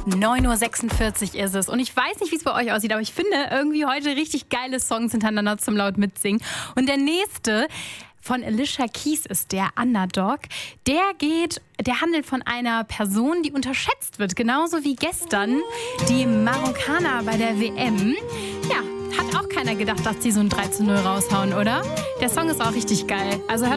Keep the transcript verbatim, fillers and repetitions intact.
neun Uhr sechsundvierzig ist es. Und ich weiß nicht, wie es bei euch aussieht, aber ich finde irgendwie heute richtig geile Songs hintereinander zum laut mitsingen. Und der nächste von Alicia Keys ist der Underdog. Der geht, der handelt von einer Person, die unterschätzt wird. Genauso wie gestern die Marokkaner bei der W M. Ja, hat auch keiner gedacht, dass die so ein drei zu null raushauen, oder? Der Song ist auch richtig geil. Also hört